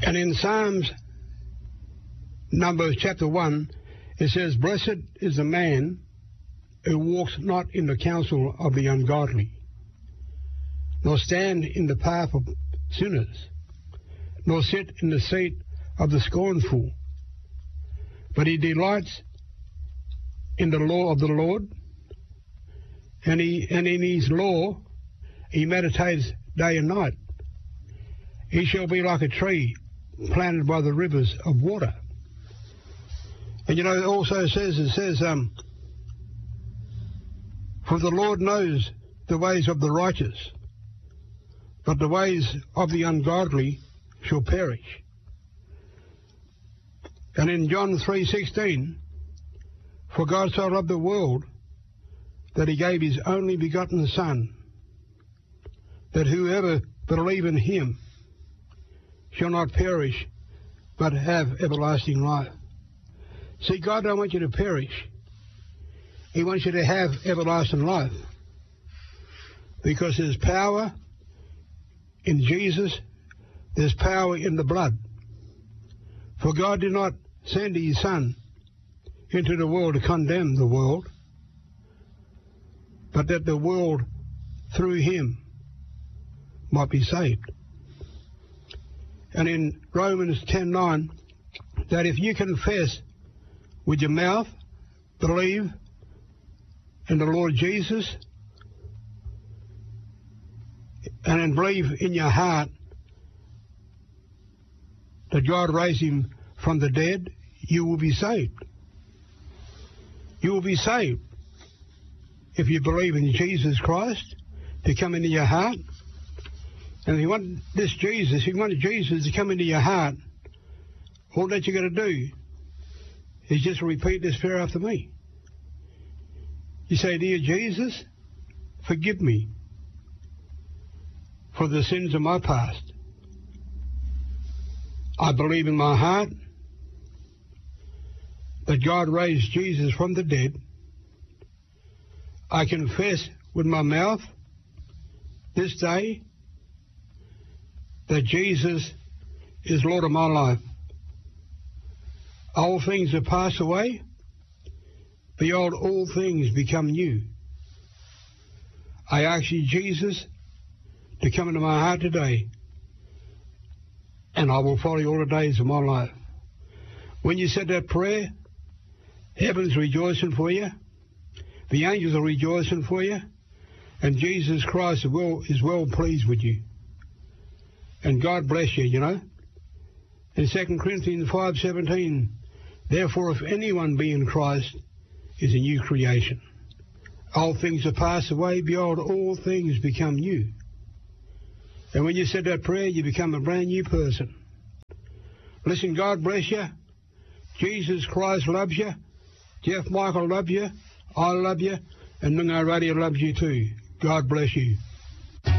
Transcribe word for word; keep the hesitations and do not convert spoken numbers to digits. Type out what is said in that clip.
And in Psalms, Numbers chapter one, it says, "Blessed is the man who walks not in the counsel of the ungodly, nor stand in the path of sinners, nor sit in the seat of the scornful. But he delights in the law of the Lord, and, he, and in his law he meditates day and night. He shall be like a tree planted by the rivers of water." And you know, it also says, it says, um, "For the Lord knows the ways of the righteous, but the ways of the ungodly shall perish." And in John three sixteen, "For God so loved the world that he gave his only begotten Son, that whoever believe in him shall not perish, but have everlasting life." See, God don't want you to perish. He wants you to have everlasting life. Because there's power in Jesus, there's power in the blood. For God did not send his Son into the world to condemn the world, but that the world through him might be saved. And in Romans ten nine, that if you confess with your mouth, believe in the Lord Jesus, and then believe in your heart that God raised him from the dead, you will be saved. You will be saved if you believe in Jesus Christ to come into your heart. And if you want this Jesus, if you want Jesus to come into your heart, all that you're going to do is just repeat this prayer after me. You say, "Dear Jesus, forgive me for the sins of my past. I believe in my heart that God raised Jesus from the dead. I confess with my mouth this day that Jesus is Lord of my life. Old things have passed away. Behold, all things become new. I ask you, Jesus, to come into my heart today, and I will follow you all the days of my life." When you said that prayer, heaven's rejoicing for you, the angels are rejoicing for you, and Jesus Christ is well, is well pleased with you. And God bless you, you know. In Second Corinthians five seventeen, "Therefore, if anyone be in Christ, is a new creation. Old things are passed away, behold, all things become new." And when you said that prayer, you become a brand new person. Listen, God bless you. Jesus Christ loves you. Jeff Michael loves you. I love you. And Noongar Radio loves you too. God bless you.